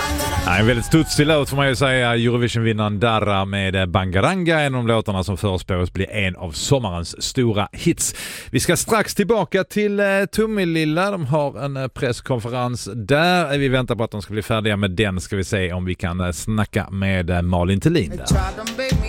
En väldigt studsig låt får man ju säga. Eurovision-vinnaren Dara med Bangaranga, en av de låtarna som förespås bli en av sommarens stora hits. Vi ska strax tillbaka till Tomelilla. De har en presskonferens där. Vi väntar på att de ska bli färdiga med den. Ska vi se om vi kan snacka med Malin Thelin där.